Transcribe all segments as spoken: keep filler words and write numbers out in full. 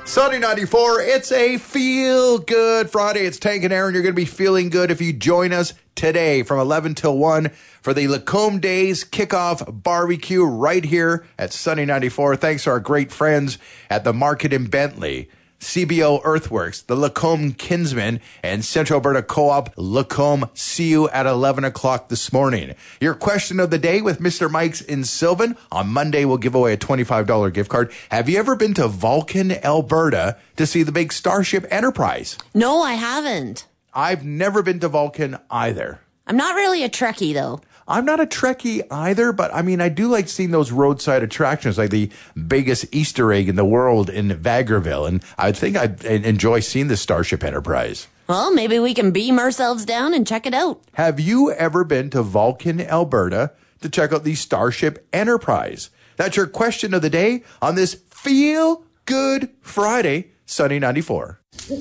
Sunny ninety-four, it's a feel-good Friday. It's Tank and Aaron. You're going to be feeling good if you join us today from eleven till one for the Lacombe Days kickoff barbecue right here at Sunny ninety-four. Thanks to our great friends at the Market in Bentley, C B O Earthworks, the Lacombe Kinsman, and Central Alberta Co-op Lacombe. See you at eleven o'clock this morning. Your question of the day with Mister Mike's in Sylvan. On Monday, we'll give away a twenty-five dollars gift card. Have you ever been to Vulcan, Alberta to see the big Starship Enterprise? No, I haven't. I've never been to Vulcan either. I'm not really a Trekkie, though. I'm not a Trekkie either, but I mean, I do like seeing those roadside attractions, like the biggest Easter egg in the world in Vagreville. And I think I'd enjoy seeing the Starship Enterprise. Well, maybe we can beam ourselves down and check it out. Have you ever been to Vulcan, Alberta to check out the Starship Enterprise? That's your question of the day on this Feel Good Friday, Sunny ninety-four.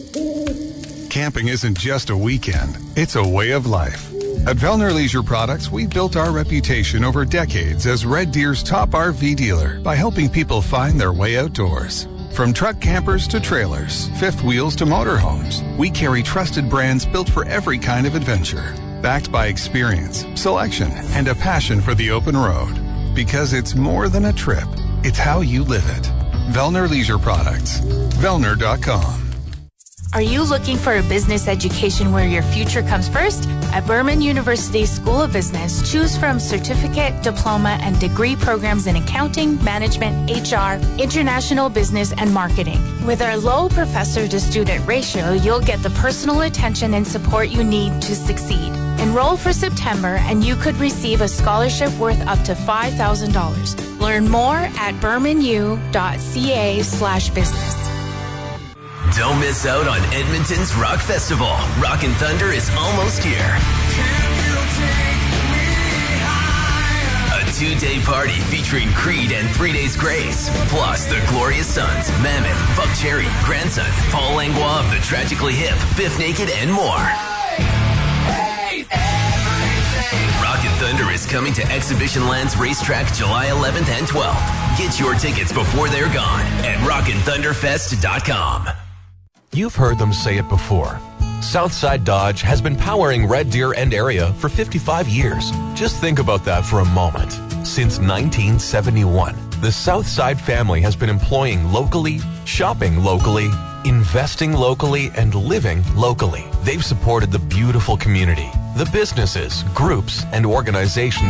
Camping isn't just a weekend, it's a way of life. At Vellner Leisure Products, we've built our reputation over decades as Red Deer's top R V dealer by helping people find their way outdoors. From truck campers to trailers, fifth wheels to motorhomes, we carry trusted brands built for every kind of adventure. Backed by experience, selection, and a passion for the open road. Because it's more than a trip, it's how you live it. Vellner Leisure Products. Vellner dot com. Are you looking for a business education where your future comes first? At Berman University School of Business, choose from certificate, diploma, and degree programs in accounting, management, H R, international business, and marketing. With our low professor-to-student ratio, you'll get the personal attention and support you need to succeed. Enroll for September, and you could receive a scholarship worth up to five thousand dollars. Learn more at bermanu.ca slash business. Don't miss out on Edmonton's Rock Festival. Rock and Thunder is almost here. A two-day party featuring Creed and Three Days Grace. Plus the Glorious Sons, Mammoth, Buckcherry, Grandson, Paul Langlois of the Tragically Hip, Biff Naked, and more. Rock and Thunder is coming to Exhibition Lands Racetrack July eleventh and twelfth. Get your tickets before they're gone at rock and thunder fest dot com. You've heard them say it before. Southside Dodge has been powering Red Deer and area for fifty-five years. Just think about that for a moment. Since nineteen seventy-one, the Southside family has been employing locally, shopping locally, investing locally, and living locally. They've supported the beautiful community, the businesses, groups, and organizations